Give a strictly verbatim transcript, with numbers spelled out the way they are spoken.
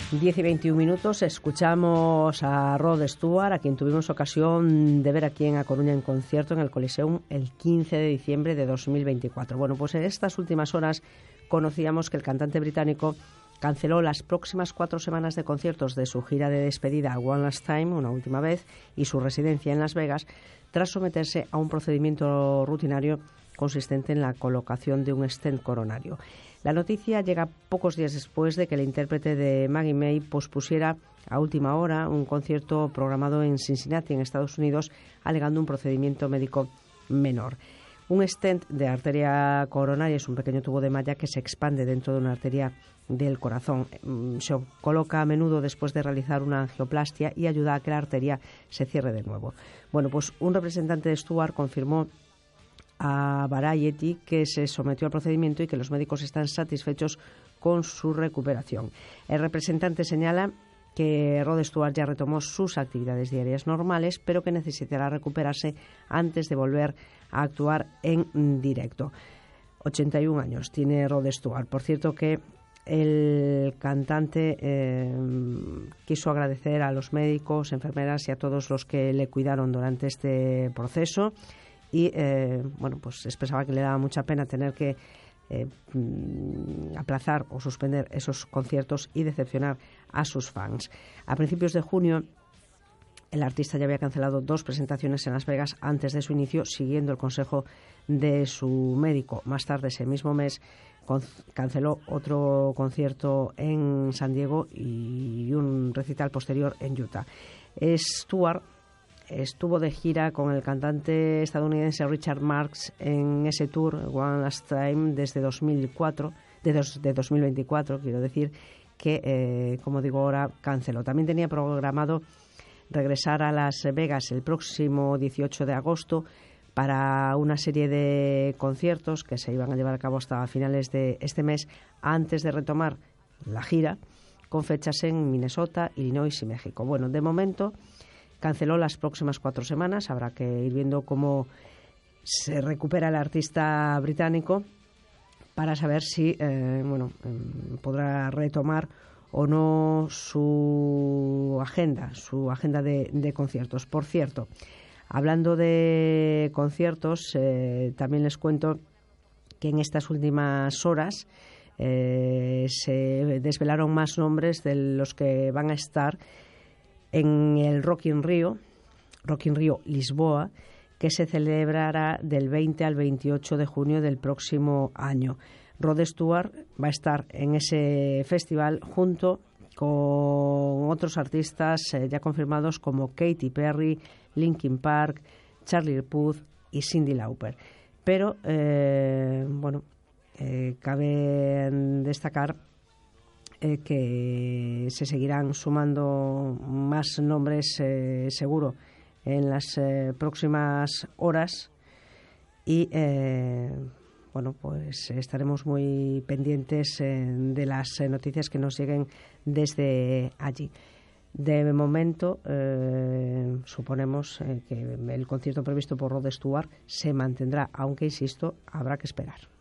diez y veintiún minutos, escuchamos a Rod Stewart, a quien tuvimos ocasión de ver aquí en A Coruña en concierto en el Coliseum el quince de diciembre de dos mil veinticuatro. Bueno, pues en estas últimas horas conocíamos que el cantante británico canceló las próximas cuatro semanas de conciertos de su gira de despedida One Last Time, una última vez, y su residencia en Las Vegas, tras someterse a un procedimiento rutinario consistente en la colocación de un stent coronario. La noticia llega pocos días después de que el intérprete de Maggie May pospusiera a última hora un concierto programado en Cincinnati, en Estados Unidos, alegando un procedimiento médico menor. Un stent de arteria coronaria es un pequeño tubo de malla que se expande dentro de una arteria del corazón. Se coloca a menudo después de realizar una angioplastia y ayuda a que la arteria se cierre de nuevo. Bueno, pues un representante de Stewart confirmó a Variety que se sometió al procedimiento y que los médicos están satisfechos con su recuperación. El representante señala que Rod Stewart ya retomó sus actividades diarias normales, pero que necesitará recuperarse antes de volver a actuar en directo. ochenta y un años tiene Rod Stewart. Por cierto que el cantante eh, quiso agradecer a los médicos, enfermeras y a todos los que le cuidaron durante este proceso. Y, eh, bueno, pues expresaba que le daba mucha pena tener que eh, aplazar o suspender esos conciertos y decepcionar a sus fans. A principios de junio, el artista ya había cancelado dos presentaciones en Las Vegas antes de su inicio, siguiendo el consejo de su médico. Más tarde, ese mismo mes, con- canceló otro concierto en San Diego y un recital posterior en Utah. Stewart estuvo de gira con el cantante estadounidense Richard Marx en ese tour One Last Time desde dos mil cuatro, de, dos, de dos mil veinticuatro, quiero decir, que, eh, como digo ahora, canceló. También tenía programado regresar a Las Vegas el próximo dieciocho de agosto para una serie de conciertos que se iban a llevar a cabo hasta finales de este mes, antes de retomar la gira con fechas en Minnesota, Illinois y México. Bueno, de momento canceló las próximas cuatro semanas. Habrá que ir viendo cómo se recupera el artista británico para saber si eh, bueno, eh, podrá retomar o no su agenda, su agenda de, de conciertos. Por cierto, hablando de conciertos, eh, también les cuento que en estas últimas horas eh, se desvelaron más nombres de los que van a estar en el Rock in Rio, Rock in Rio Lisboa, que se celebrará del veinte al veintiocho de junio del próximo año. Rod Stewart va a estar en ese festival junto con otros artistas eh, ya confirmados como Katy Perry, Linkin Park, Charlie Puth y Cyndi Lauper. Pero, eh, bueno, eh, cabe destacar Eh, que se seguirán sumando más nombres eh, seguro en las eh, próximas horas y eh, bueno, pues estaremos muy pendientes eh, de las eh, noticias que nos lleguen desde allí. De momento eh, suponemos eh, que el concierto previsto por Rod Stewart se mantendrá, aunque insisto, habrá que esperar.